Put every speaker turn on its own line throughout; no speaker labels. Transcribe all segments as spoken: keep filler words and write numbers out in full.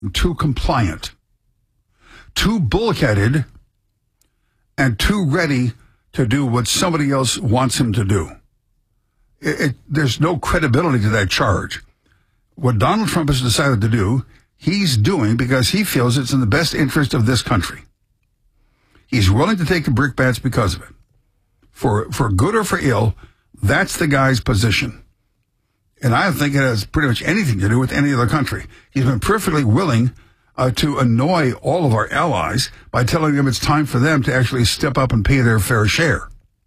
too compliant, too bullheaded, and too ready to do what somebody else wants him to do. It, it, there's no credibility to that charge. What Donald Trump has decided to do, he's doing because he feels it's in the best interest of this country. He's willing to take the brickbats because of it. For, for good or for ill, that's the guy's position. And I don't think it has pretty much anything to do with any other country. He's been perfectly willing uh, to annoy all of our allies by telling them it's time for them to actually step up and pay their fair share.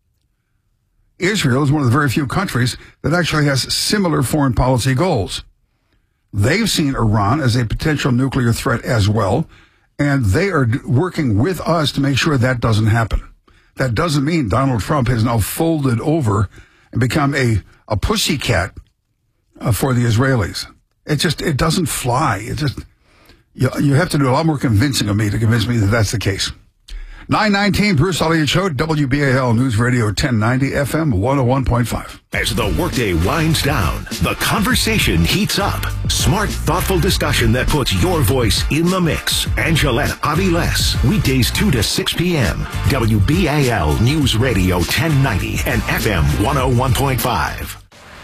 Israel is one of the very few countries that actually has similar foreign policy goals. They've seen Iran as a potential nuclear threat as well, and they are working with us to make sure that doesn't happen. That doesn't mean Donald Trump has now folded over and become a, a pussycat uh, for the Israelis. It just, it doesn't fly. It just, you, you have to do a lot more convincing of me to convince me that that's the case. nine nineteen, Bruce Elliott Show, W B A L News Radio ten ninety, F M one oh one point five.
As the workday winds down, the conversation heats up. Smart, thoughtful discussion that puts your voice in the mix. Angelette Aviles, weekdays two to six p.m. W B A L News Radio ten ninety and F M one oh one point five.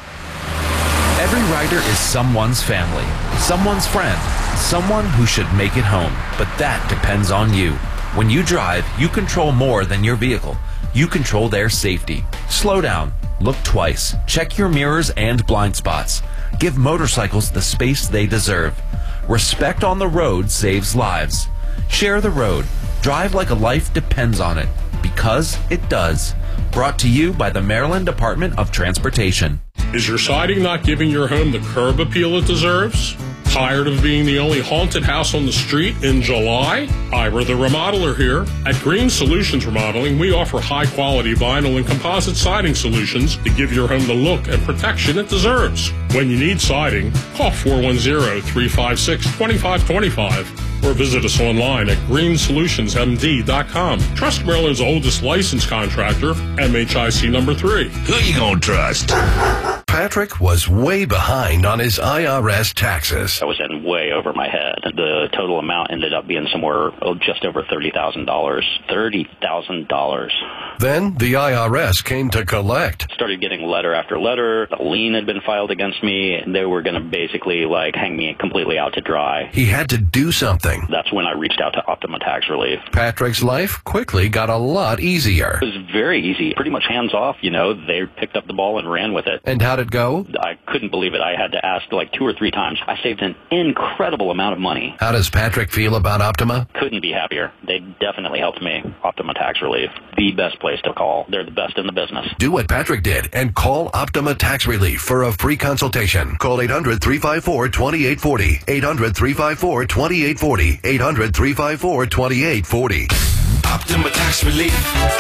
Every rider is someone's family, someone's friend, someone who should make it home. But that depends on you. When you drive, you control more than your vehicle. You control their safety. Slow down. Look twice. Check your mirrors and blind spots. Give motorcycles the space they deserve. Respect on the road saves lives. Share the road. Drive like a life depends on it. Because it does. Brought to you by the Maryland Department of Transportation.
Is your siding not giving your home the curb appeal it deserves? Tired of being the only haunted house on the street in July? Ira the Remodeler here. At Green Solutions Remodeling, we offer high-quality vinyl and composite siding solutions to give your home the look and protection it deserves. When you need siding, call four one zero, three five six, two five two five or visit us online at green solutions m d dot com. Trust Maryland's oldest licensed contractor, M H I C number three.
Who you gonna trust? Patrick was way behind on his I R S taxes.
I was in way over my head. The total amount ended up being somewhere oh, just over thirty thousand dollars. thirty thousand dollars.
Then the I R S came to collect.
Started getting letter after letter. A lien had been filed against me. They were going to basically like hang me completely out to dry.
He had to do something.
That's when I reached out to Optima Tax Relief.
Patrick's life quickly got a lot easier.
It was very easy. Pretty much hands off, you know. They picked up the ball and ran with it.
And how'd it go?
I couldn't believe it. I had to ask like two or three times. I saved an incredible amount of money.
How does Patrick feel about Optima?
Couldn't be happier. They definitely helped me. Optima Tax Relief. The best place to call. They're the best in the business.
Do what Patrick did and call Optima Tax Relief for a free consultation. Call eight hundred, three five four, two eight four zero. eight hundred, three five four, two eight four zero. eight hundred, three five four, two eight four zero.
Optima Tax Relief.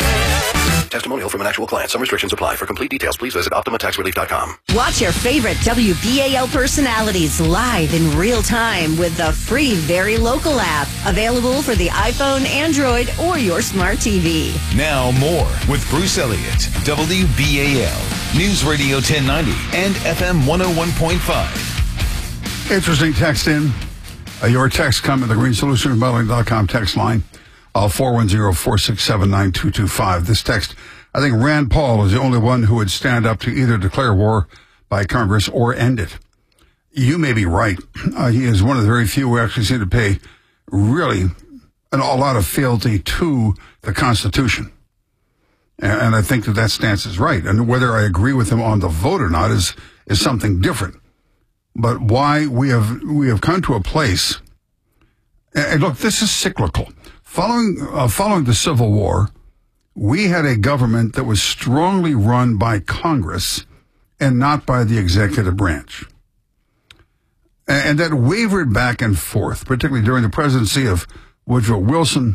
Testimonial from an actual client. Some restrictions apply. For complete details, please visit optima tax relief dot com.
Watch your favorite W B A L personalities live in real time with the free Very Local app. Available for the iPhone, Android, or your smart T V.
Now more with Bruce Elliott, W B A L, News Radio ten ninety and F M one oh one point five.
Interesting text in. Uh, your text come at the green solution remodeling dot com text line. Uh, four one zero, four six seven, nine two two five. This text, I think Rand Paul is the only one who would stand up to either declare war by Congress or end it. You may be right. Uh, he is one of the very few who actually seem to pay really an, a lot of fealty to the Constitution. And, and I think that that stance is right. And whether I agree with him on the vote or not is, is something different. But why we have, we have come to a place, and look, this is cyclical. Following, uh, following the Civil War, we had a government that was strongly run by Congress and not by the executive branch. And, and that wavered back and forth, particularly during the presidency of Woodrow Wilson.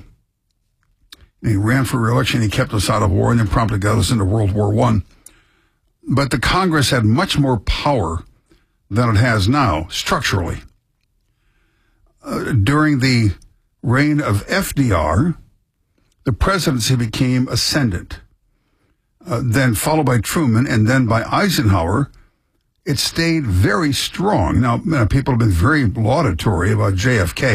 And he ran for re-election, he kept us out of war, and then promptly got us into World War One. But the Congress had much more power than it has now, structurally. Uh, during the reign of F D R, the presidency became ascendant. Uh, then followed by Truman and then by Eisenhower, it stayed very strong. Now, uh, people have been very laudatory about J F K.